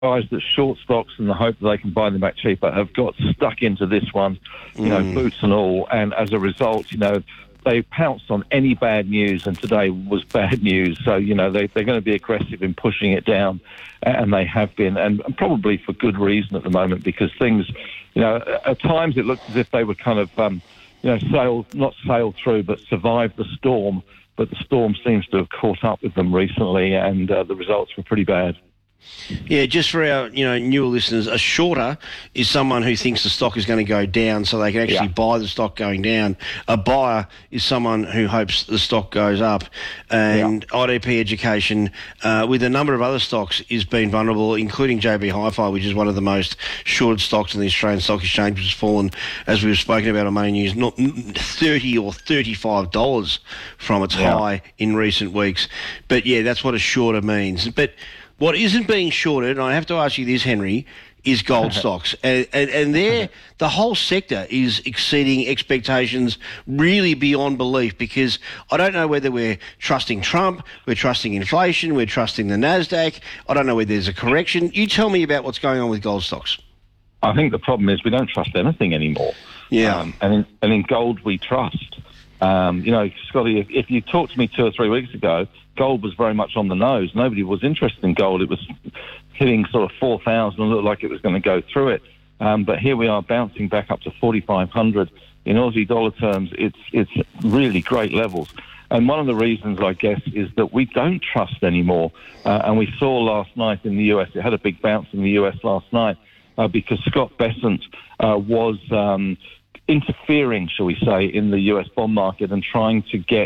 guys that short stocks in the hope that they can buy them back cheaper have got stuck into this one, boots and all, and as a result, they pounced on any bad news, and today was bad news. So, they're going to be aggressive in pushing it down, and they have been, and probably for good reason at the moment, because things, at times it looked as if they were kind of, not sailed through, but survived the storm. But the storm seems to have caught up with them recently, and the results were pretty bad. Yeah, just for our newer listeners, a shorter is someone who thinks the stock is going to go down so they can actually buy the stock going down. A buyer is someone who hopes the stock goes up. And IDP Education, with a number of other stocks, is being vulnerable, including JB Hi-Fi, which is one of the most shorted stocks in the Australian Stock Exchange, which has fallen, as we've spoken about on Money News, not $30 or $35 from its high in recent weeks. But yeah, that's what a shorter means. But what isn't being shorted, and I have to ask you this, Henry, is gold stocks. And there, the whole sector is exceeding expectations really beyond belief, because I don't know whether we're trusting Trump, we're trusting inflation, we're trusting the NASDAQ. I don't know whether there's a correction. You tell me about what's going on with gold stocks. I think the problem is we don't trust anything anymore. Yeah. And in gold we trust. Scotty, if you talked to me 2 or 3 weeks ago, gold was very much on the nose. Nobody was interested in gold. It was hitting sort of 4,000 and looked like it was going to go through it. But here we are bouncing back up to 4,500. In Aussie dollar terms, it's really great levels. And one of the reasons, I guess, is that we don't trust anymore. And we saw last night in the US, it had a big bounce in the US last night because Scott Bessent was interfering, shall we say, in the US bond market and trying to get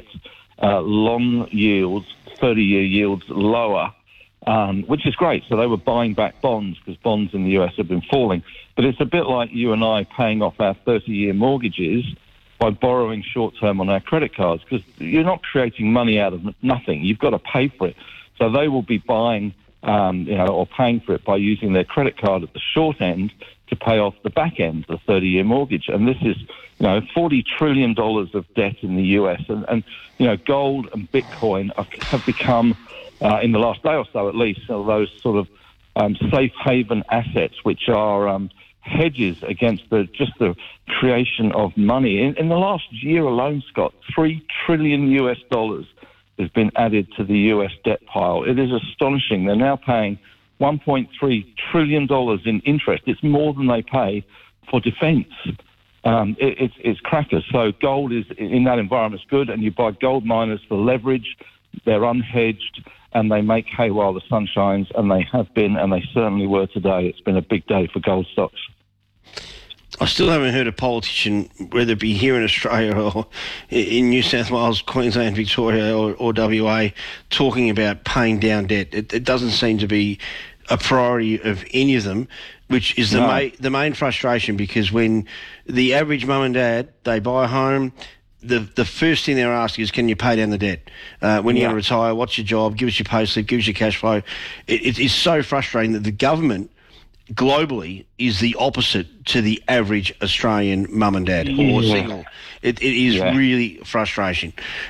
long yields, 30-year yields lower, which is great. So they were buying back bonds because bonds in the US have been falling. But it's a bit like you and I paying off our 30-year mortgages by borrowing short-term on our credit cards, because you're not creating money out of nothing. You've got to pay for it. So they will be buying, or paying for it by using their credit card at the short end to pay off the back end, the 30-year mortgage. And this is, $40 trillion of debt in the US. And gold and Bitcoin have become, in the last day or so at least, those sort of safe haven assets, which are hedges against the creation of money. In the last year alone, Scott, $3 trillion has been added to the US debt pile. It is astonishing. They're now paying $1.3 trillion in interest. It's more than they pay for defence. It's crackers. So gold is, in that environment, is good, and you buy gold miners for leverage. They're unhedged, and they make hay while the sun shines, and they have been, and they certainly were today. It's been a big day for gold stocks. I still haven't heard a politician, whether it be here in Australia or in New South Wales, Queensland, Victoria or WA, talking about paying down debt. It doesn't seem to be a priority of any of them, which is the main frustration, because when the average mum and dad, they buy a home, the first thing they're asking is, can you pay down the debt? When you're going to retire, what's your job? Give us your pay slip, give us your cash flow. It is so frustrating that the government globally is the opposite to the average Australian mum and dad or single. It is really frustrating.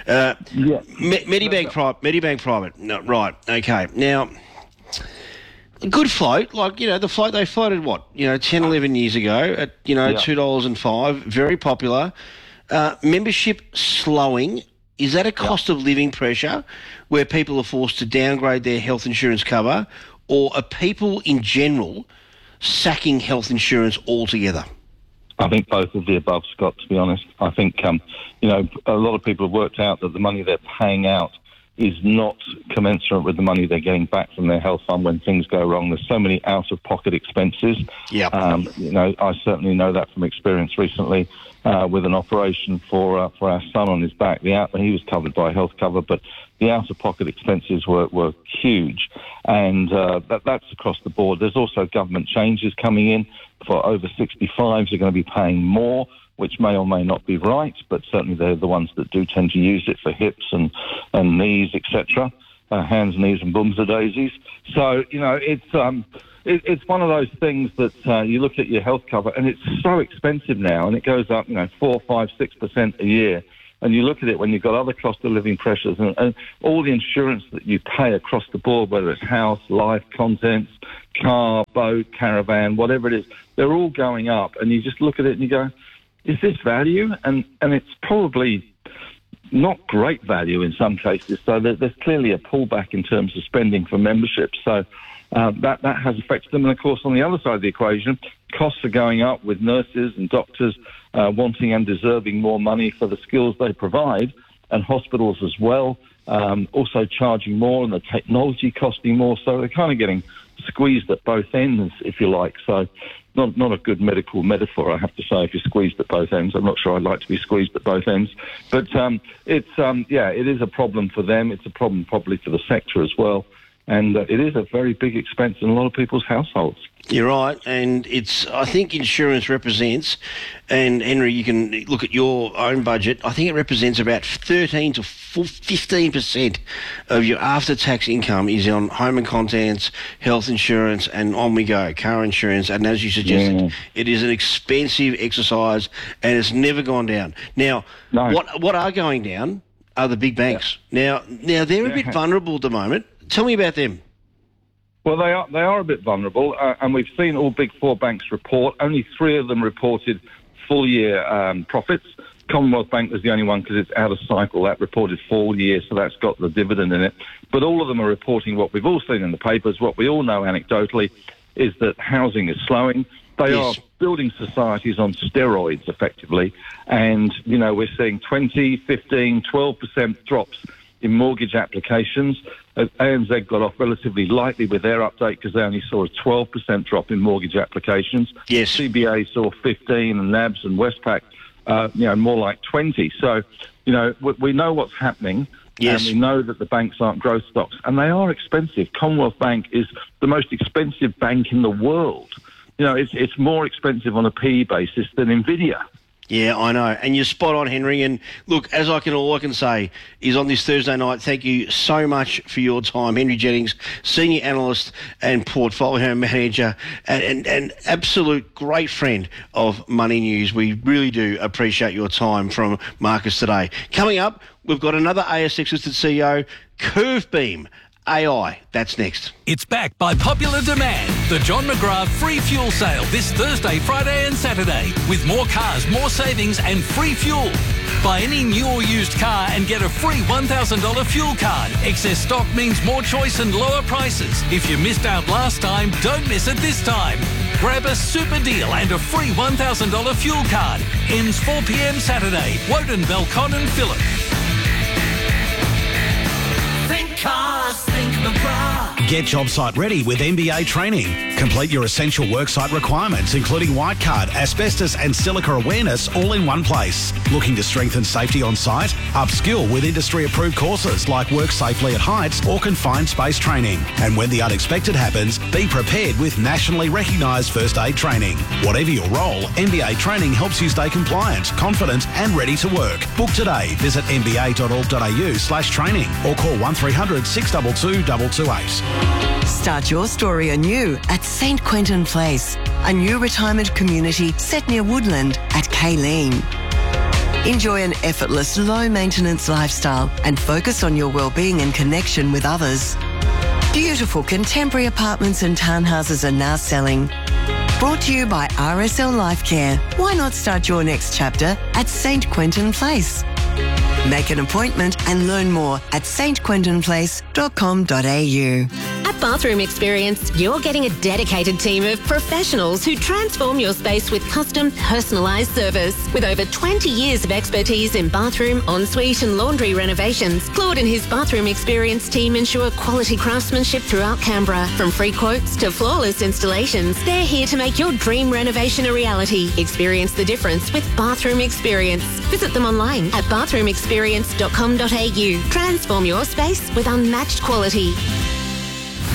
Medibank Private. No, right, okay. Now, good float, the float they floated, 10, 11 years ago at, $2.05, very popular. Membership slowing. Is that a cost of living pressure where people are forced to downgrade their health insurance cover, or are people in general sacking health insurance altogether? I think both of the above, Scott, to be honest. I think, a lot of people have worked out that the money they're paying out is not commensurate with the money they're getting back from their health fund when things go wrong. There's so many out-of-pocket expenses. Yep. I certainly know that from experience recently with an operation for our son on his back. He was covered by health cover, but the out-of-pocket expenses were huge, and that's across the board. There's also government changes coming in for over 65s. Are going to be paying more, which may or may not be right, but certainly they're the ones that do tend to use it for hips and knees, etc., hands, knees, and boomser daisies. So, it's one of those things that you look at your health cover, and it's so expensive now, and it goes up, 4, 5, 6% a year. And you look at it when you've got other cost of living pressures and all the insurance that you pay across the board, whether it's house, life, contents, car, boat, caravan, whatever it is, they're all going up. And you just look at it and you go, is this value? And it's probably not great value in some cases. So there's clearly a pullback in terms of spending for memberships. So that has affected them. And, of course, on the other side of the equation, costs are going up with nurses and doctors wanting and deserving more money for the skills they provide, and hospitals as well, also charging more and the technology costing more. So they're kind of getting squeezed at both ends, if you like. So not a good medical metaphor, I have to say, if you're squeezed at both ends. I'm not sure I'd like to be squeezed at both ends. But, it is a problem for them. It's a problem probably for the sector as well. And it is a very big expense in a lot of people's households. You're right, and I think insurance represents, and Henry, you can look at your own budget, I think it represents about 13 to 15% of your after-tax income is on home and contents, health insurance, and on we go, car insurance. And as you suggested, it is an expensive exercise, and it's never gone down. Now, what are going down are the big banks. Yeah. Now they're a bit vulnerable at the moment. Tell me about them. Well, they are a bit vulnerable, and we've seen all big four banks report. Only 3 of them reported full-year profits. Commonwealth Bank was the only one because it's out of cycle. That reported full year, so that's got the dividend in it. But all of them are reporting what we've all seen in the papers, what we all know anecdotally, is that housing is slowing. They are building societies on steroids, effectively. And, we're seeing 20, 15, 12% drops in mortgage applications. ANZ got off relatively lightly with their update because they only saw a 12% drop in mortgage applications. Yes. CBA saw 15, and NABS and Westpac, more like 20. So, we know what's happening. Yes. And we know that the banks aren't growth stocks, and they are expensive. Commonwealth Bank is the most expensive bank in the world. It's more expensive on a PE basis than Nvidia. Yeah, I know. And you're spot on, Henry. And look, all I can say is on this Thursday night, thank you so much for your time. Henry Jennings, Senior Analyst and Portfolio Manager, and absolute great friend of Money News. We really do appreciate your time from Marcus today. Coming up, we've got another ASX-listed CEO, Curvebeam AI. That's next. It's back by popular demand. The John McGrath free fuel sale this Thursday, Friday and Saturday with more cars, more savings and free fuel. Buy any new or used car and get a free $1,000 fuel card. Excess stock means more choice and lower prices. If you missed out last time, don't miss it this time. Grab a super deal and a free $1,000 fuel card. Ends 4 p.m. Saturday. Woden, Belcon and Phillip. Think cars, think McGrath. Get job site ready with MBA training. Complete your essential worksite requirements, including white card, asbestos and silica awareness, all in one place. Looking to strengthen safety on site? Upskill with industry-approved courses like Work Safely at Heights or Confined Space training. And when the unexpected happens, be prepared with nationally recognised first aid training. Whatever your role, MBA training helps you stay compliant, confident and ready to work. Book today. Visit mba.org.au/training or call 1300 622 228. Start your story anew at St Quentin Place, a new retirement community set near Woodland at Kayleen. Enjoy an effortless, low-maintenance lifestyle and focus on your well-being and connection with others. Beautiful contemporary apartments and townhouses are now selling. Brought to you by RSL Lifecare. Why not start your next chapter at St Quentin Place? Make an appointment and learn more at stquentinplace.com.au. At Bathroom Experience, you're getting a dedicated team of professionals who transform your space with custom, personalised service. With over 20 years of expertise in bathroom, ensuite and laundry renovations, Claude and his Bathroom Experience team ensure quality craftsmanship throughout Canberra. From free quotes to flawless installations, they're here to make your dream renovation a reality. Experience the difference with Bathroom Experience. Visit them online at bathroomexperience.com.au. Transform your space with unmatched quality.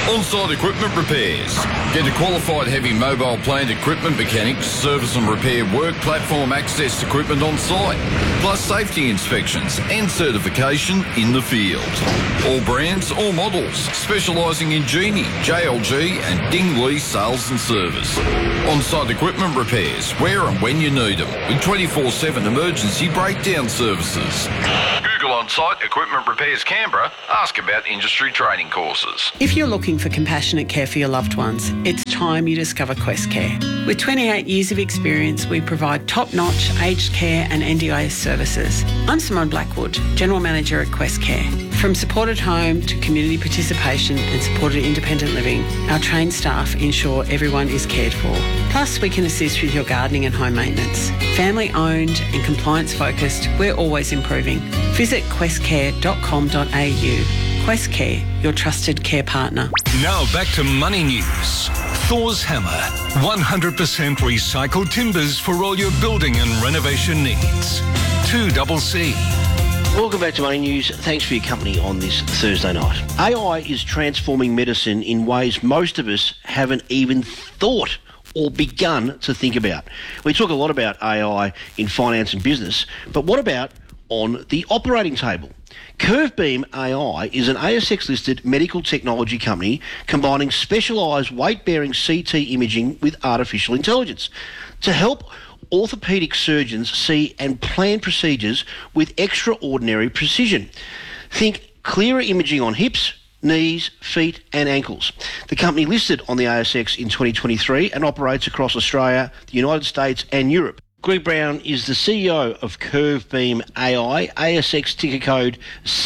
On-site equipment repairs. Get a qualified heavy mobile plant equipment mechanic to service and repair work platform access equipment on site, plus safety inspections and certification in the field. All brands, all models, specialising in Genie, JLG and Ding Lee sales and service. On-site equipment repairs, where and when you need them, with 24/7 emergency breakdown services. Google On-site Equipment Repairs Canberra. Ask about industry training courses. If you're looking for compassionate care for your loved ones, it's time you discover Quest Care. With 28 years of experience, we provide top-notch aged care and NDIS services. I'm Simone Blackwood, General Manager at Quest Care. From supported home to community participation and supported independent living, our trained staff ensure everyone is cared for. Plus, we can assist with your gardening and home maintenance. Family owned and compliance focused, we're always improving. Visit questcare.com.au. Quest Care, your trusted care partner. Now back to Money News. Thor's Hammer. 100% recycled timbers for all your building and renovation needs. 2CC. Welcome back to Money News. Thanks for your company on this Thursday night. AI is transforming medicine in ways most of us haven't even thought or begun to think about. We talk a lot about AI in finance and business, but what about on the operating table? Curvebeam AI is an ASX-listed medical technology company combining specialised weight-bearing CT imaging with artificial intelligence to help orthopaedic surgeons see and plan procedures with extraordinary precision. Think clearer imaging on hips, knees, feet and ankles. The company listed on the ASX in 2023 and operates across Australia, the United States and Europe. Greg Brown is the CEO of Curvebeam AI, ASX ticker code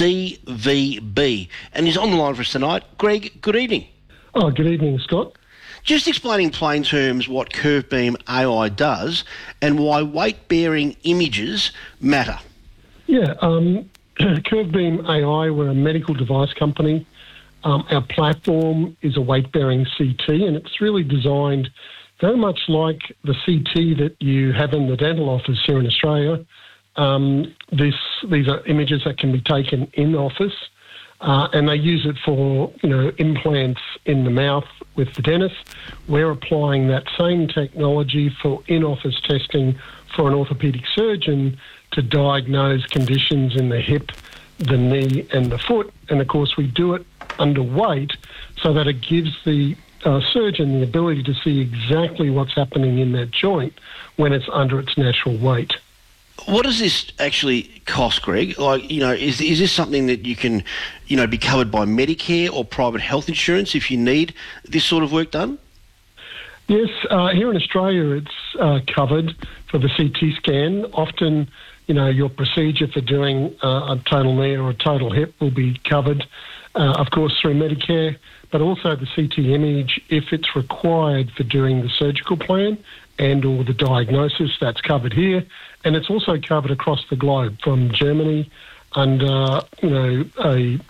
CVB, and he's on the line for us tonight. Greg, good evening. Oh, good evening, Scott. Just explaining in plain terms what Curvebeam AI does and why weight-bearing images matter. Yeah, Curvebeam AI, we're a medical device company. Our platform is a weight-bearing CT, and it's really designed very much like the CT that you have in the dental office here in Australia. These are images that can be taken in office, and they use it for, implants in the mouth with the dentist. We're applying that same technology for in-office testing for an orthopaedic surgeon to diagnose conditions in the hip, the knee and the foot. And, of course, we do it under weight so that it gives the surgeon the ability to see exactly what's happening in that joint when it's under its natural weight. What does this actually cost, Greg? Is this something that you can, be covered by Medicare or private health insurance if you need this sort of work done? Yes, here in Australia it's covered for the CT scan. Often, your procedure for doing a total knee or a total hip will be covered, of course, through Medicare, but also the CT image if it's required for doing the surgical plan and or the diagnosis, that's covered here. And it's also covered across the globe from Germany under, a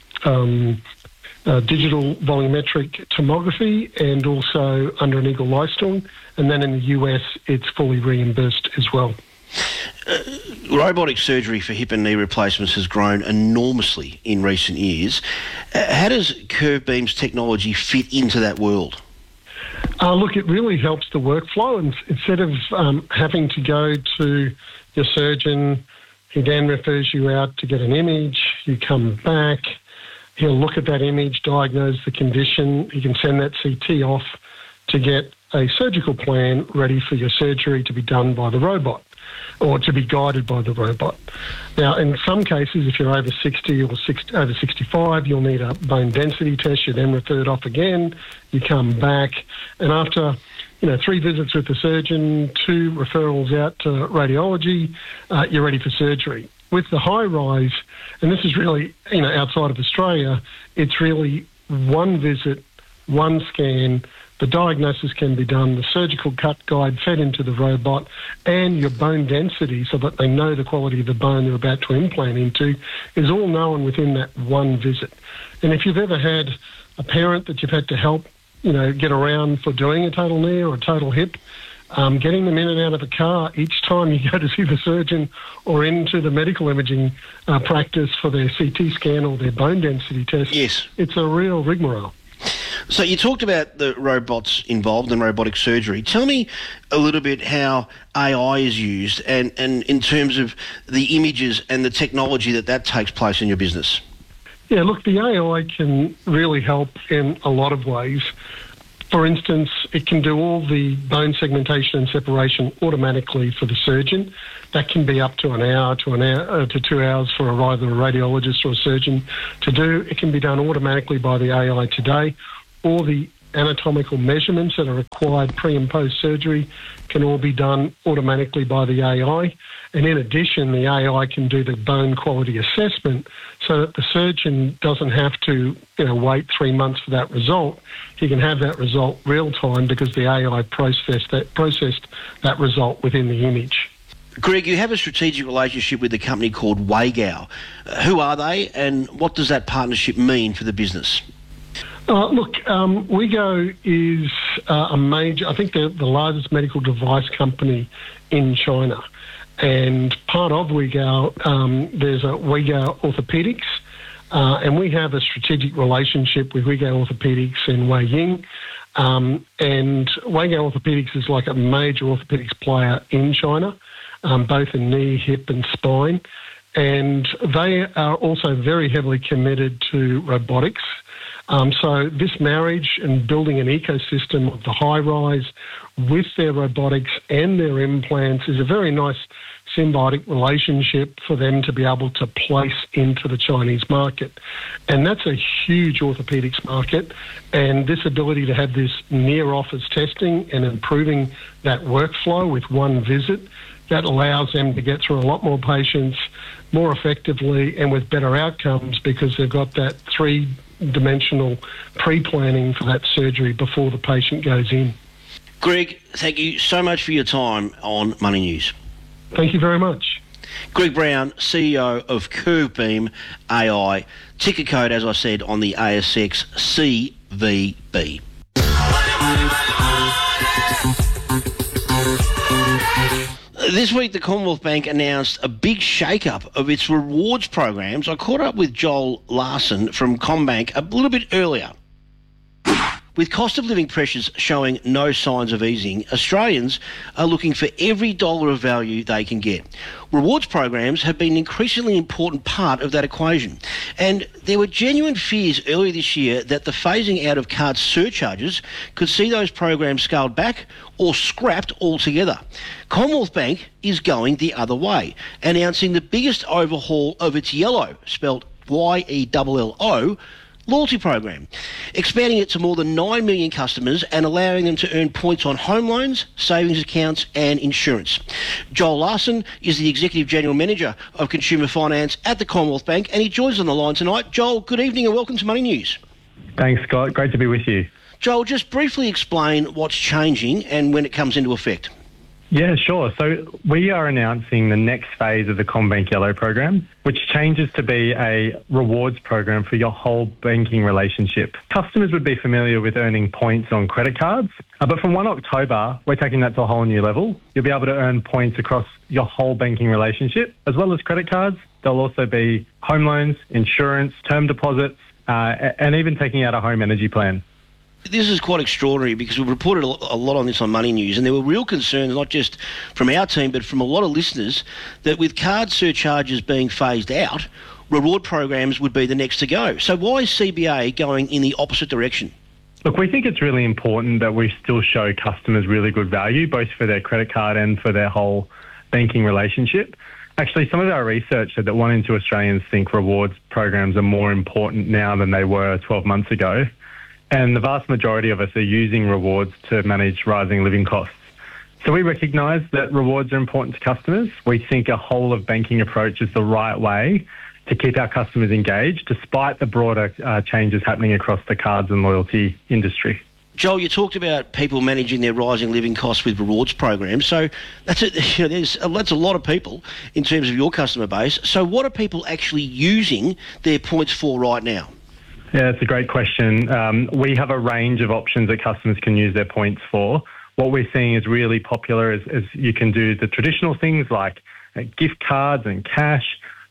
digital volumetric tomography and also under an Eagle Leistung. And then in the US, it's fully reimbursed as well. Robotic surgery for hip and knee replacements has grown enormously in recent years. How does Curvebeam's technology fit into that world? Look, it really helps the workflow. And instead of having to go to your surgeon, he then refers you out to get an image, you come back, he'll look at that image, diagnose the condition, he can send that CT off to get a surgical plan ready for your surgery to be done by the robot or to be guided by the robot. Now, in some cases, if you're over 60 or over 65, you'll need a bone density test. You're then referred off again. You come back, and after 3 visits with the surgeon, 2 referrals out to radiology, you're ready for surgery. With the high rise, and this is really outside of Australia, it's really 1 visit, 1 scan. The diagnosis can be done, the surgical cut guide fed into the robot, and your bone density so that they know the quality of the bone they're about to implant into is all known within that 1 visit. And if you've ever had a parent that you've had to help, get around for doing a total knee or a total hip, getting them in and out of a car each time you go to see the surgeon or into the medical imaging practice for their CT scan or their bone density test, yes, it's a real rigmarole. So you talked about the robots involved in robotic surgery. Tell me a little bit how AI is used and in terms of the images and the technology that takes place in your business. Yeah, look, the AI can really help in a lot of ways. For instance, it can do all the bone segmentation and separation automatically for the surgeon. That can be up to an hour to 2 hours for either a radiologist or a surgeon to do. It can be done automatically by the AI today. All the anatomical measurements that are required pre and post surgery can all be done automatically by the AI. And in addition, the AI can do the bone quality assessment so that the surgeon doesn't have to wait 3 months for that result. He can have that result real time because the AI processed that result within the image. Greg, you have a strategic relationship with a company called Wagow. Who are they and what does that partnership mean for the business? Look, Wagow is a major, I think they're the largest medical device company in China. And part of Wagow, there's a Wagow Orthopedics, and we have a strategic relationship with Wagow Orthopedics in Weiying. And Wagow Orthopedics is like a major orthopedics player in China, both in knee, hip and spine. And they are also very heavily committed to robotics. So this marriage and building an ecosystem of the high-rise with their robotics and their implants is a very nice symbiotic relationship for them to be able to place into the Chinese market. And that's a huge orthopedics market. And this ability to have this near-office testing and improving that workflow with one visit, that allows them to get through a lot more patients more effectively and with better outcomes because they've got that three-dimensional pre-planning for that surgery before the patient goes in. Greg, thank you so much for your time on Money News. Thank you very much. Greg Brown, CEO of CurveBeam AI, ticker code, as I said, on the ASX, CVB. This week, the Commonwealth Bank announced a big shake-up of its rewards programs. I caught up with Joel Larson from CommBank a little bit earlier. With cost of living pressures showing no signs of easing, Australians are looking for every dollar of value they can get. Rewards programs have been an increasingly important part of that equation. And there were genuine fears earlier this year that the phasing out of card surcharges could see those programs scaled back or scrapped altogether. Commonwealth Bank is going the other way, announcing the biggest overhaul of its Yellow, spelled YELLO, loyalty program, expanding it to more than 9 million customers and allowing them to earn points on home loans, savings accounts and insurance. Joel Larson is the Executive General Manager of Consumer Finance at the Commonwealth Bank and he joins us on the line tonight. Joel, good evening and welcome to Money News. Thanks, Scott. Great to be with you. Joel, just briefly explain what's changing and when it comes into effect. Yeah, sure. So we are announcing the next phase of the CommBank Yellow program, which changes to be a rewards program for your whole banking relationship. Customers would be familiar with earning points on credit cards, but from 1 October, we're taking that to a whole new level. You'll be able to earn points across your whole banking relationship, as well as credit cards. There'll also be home loans, insurance, term deposits, and even taking out a home energy plan. This is quite extraordinary because we've reported a lot on this on Money News and there were real concerns, not just from our team, but from a lot of listeners, that with card surcharges being phased out, reward programs would be the next to go. So why is CBA going in the opposite direction? Look, we think it's really important that we still show customers really good value, both for their credit card and for their whole banking relationship. Actually, some of our research said that 1 in 2 Australians think rewards programs are more important now than they were 12 months ago. And the vast majority of us are using rewards to manage rising living costs. So we recognise that rewards are important to customers. We think a whole of banking approach is the right way to keep our customers engaged, despite the broader changes happening across the cards and loyalty industry. Joel, you talked about people managing their rising living costs with rewards programs. So that's a lot of people in terms of your customer base. So what are people actually using their points for right now? Yeah, it's a great question. We have a range of options that customers can use their points for. What we're seeing is really popular is you can do the traditional things like gift cards and cash,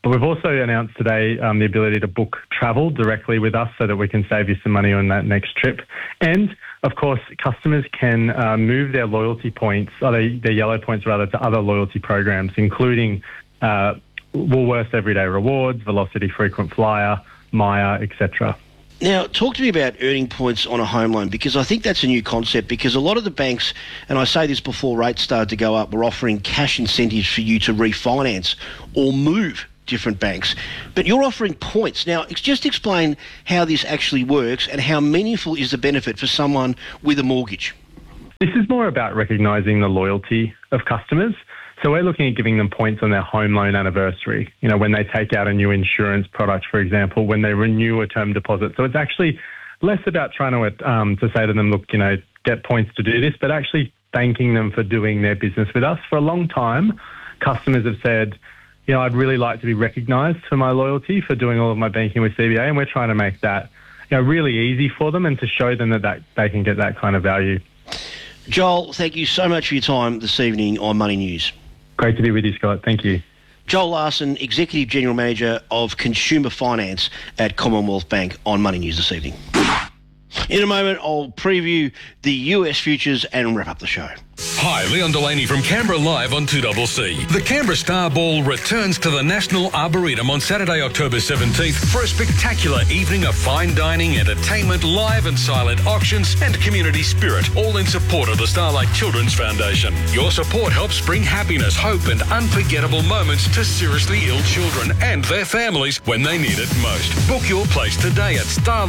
But we've also announced today the ability to book travel directly with us so that we can save you some money on that next trip. And, of course, customers can move their loyalty points, or their yellow points rather, to other loyalty programs, including Woolworths Everyday Rewards, Velocity Frequent Flyer, Maya, etc. Now, talk to me about earning points on a home loan, because I think that's a new concept, because a lot of the banks, and I say this before rates started to go up, were offering cash incentives for you to refinance or move different banks. But you're offering points. Now, just explain how this actually works and how meaningful is the benefit for someone with a mortgage. This is more about recognising the loyalty of customers. So we're looking at giving them points on their home loan anniversary, you know, when they take out a new insurance product, for example, when they renew a term deposit. So it's actually less about trying to say to them, look, you know, get points to do this, but actually thanking them for doing their business with us. For a long time, customers have said, you know, I'd really like to be recognised for my loyalty, for doing all of my banking with CBA, and we're trying to make that, you know, really easy for them and to show them that they can get that kind of value. Joel, thank you so much for your time this evening on Money News. Great to be with you, Scott. Thank you. Joel Larson, Executive General Manager of Consumer Finance at Commonwealth Bank, on Money News this evening. In a moment, I'll preview the US futures and wrap up the show. Hi, Leon Delaney from Canberra Live on 2CC. The Canberra Star Ball returns to the National Arboretum on Saturday, October 17th for a spectacular evening of fine dining, entertainment, live and silent auctions and community spirit, all in support of the Starlight Children's Foundation. Your support helps bring happiness, hope and unforgettable moments to seriously ill children and their families when they need it most. Book your place today at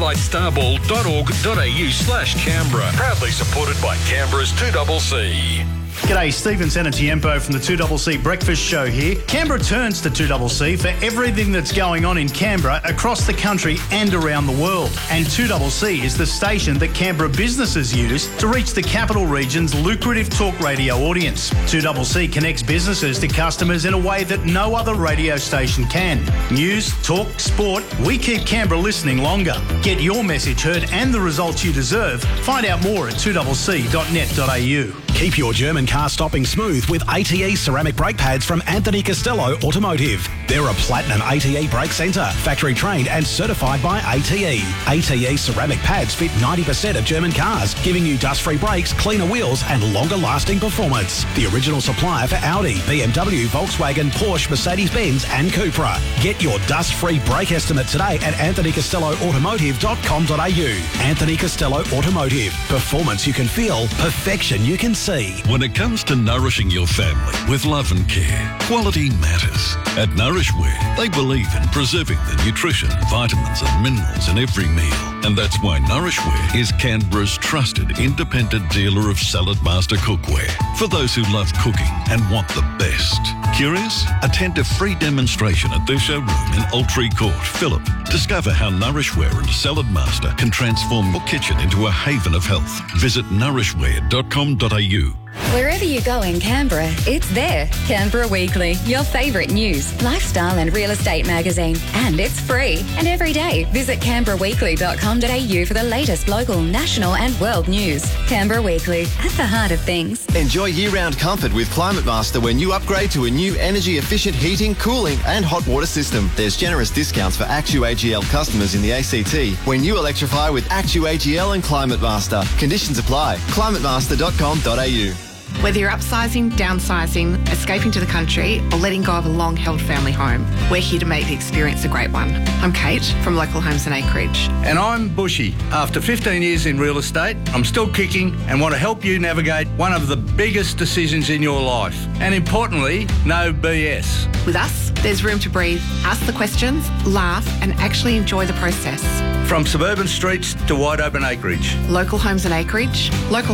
starlightstarball.org.au/Canberra. Proudly supported by Canberra's 2CC. G'day, Stephen Senatiempo from the 2CC Breakfast Show here. Canberra turns to 2CC for everything that's going on in Canberra, across the country and around the world. And 2CC is the station that Canberra businesses use to reach the capital region's lucrative talk radio audience. 2CC connects businesses to customers in a way that no other radio station can. News, talk, sport, we keep Canberra listening longer. Get your message heard and the results you deserve. Find out more at 2cc.net.au. Keep your German car stopping smooth with ATE ceramic brake pads from Anthony Costello Automotive. They're a platinum ATE brake centre, factory trained and certified by ATE. ATE ceramic pads fit 90% of German cars, giving you dust-free brakes, cleaner wheels and longer-lasting performance. The original supplier for Audi, BMW, Volkswagen, Porsche, Mercedes-Benz and Cupra. Get your dust-free brake estimate today at anthonycostelloautomotive.com.au. Anthony Costello Automotive. Performance you can feel, perfection you can see. When it comes to nourishing your family with love and care, quality matters. At Nourishware, they believe in preserving the nutrition, vitamins and minerals in every meal. And that's why Nourishware is Canberra's trusted independent dealer of Salad Master cookware. For those who love cooking and want the best. Curious? Attend a free demonstration at their showroom in Altree Court, Phillip. Discover how Nourishware and Salad Master can transform your kitchen into a haven of health. Visit nourishware.com.au. Wherever you go in Canberra, it's there. Canberra Weekly, your favourite news, lifestyle and real estate magazine. And it's free. And every day, visit canberraweekly.com.au for the latest local, national and world news. Canberra Weekly, at the heart of things. Enjoy year-round comfort with Climate Master when you upgrade to a new energy-efficient heating, cooling and hot water system. There's generous discounts for ActuAGL customers in the ACT when you electrify with ActuAGL and Climate Master. Conditions apply. climatemaster.com.au. Whether you're upsizing, downsizing, escaping to the country or letting go of a long-held family home, we're here to make the experience a great one. I'm Kate from Local Homes and Acreage. And I'm Bushy. After 15 years in real estate, I'm still kicking and want to help you navigate one of the biggest decisions in your life. And importantly, no BS. With us, there's room to breathe, ask the questions, laugh and actually enjoy the process. From suburban streets to wide open acreage. Local Homes and Acreage,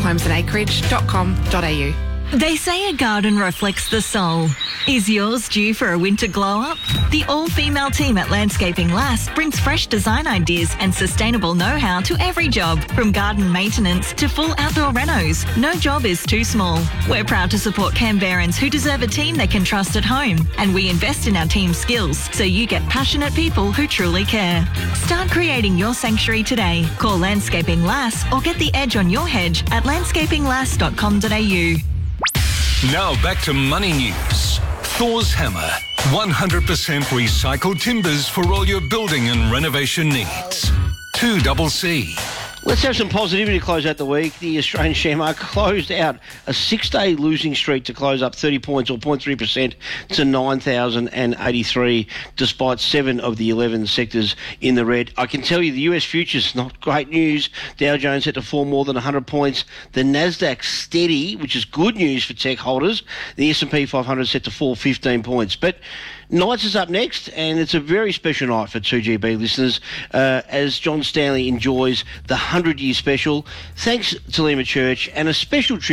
localhomesandacreage.com.au. They say a garden reflects the soul. Is yours due for a winter glow-up? The all-female team at Landscaping Lass brings fresh design ideas and sustainable know-how to every job, from garden maintenance to full outdoor renos. No job is too small. We're proud to support Canberrans who deserve a team they can trust at home, and we invest in our team's skills so you get passionate people who truly care. Start creating your sanctuary today. Call Landscaping Lass or get the edge on your hedge at landscapinglass.com.au. Now back to Money News. Thor's Hammer. 100% recycled timbers for all your building and renovation needs. 2CC. Let's have some positivity to close out the week. The Australian share market closed out a 6-day losing streak to close up 30 points or 0.3% to 9,083, despite 7 of the 11 sectors in the red. I can tell you the US futures, not great news. Dow Jones had to fall more than 100 points. The Nasdaq steady, which is good news for tech holders. The S&P 500 set to fall 15 points. But Knights is up next, and it's a very special night for 2GB listeners as John Stanley enjoys the 100-year special. Thanks to Lima Church, and a special tribute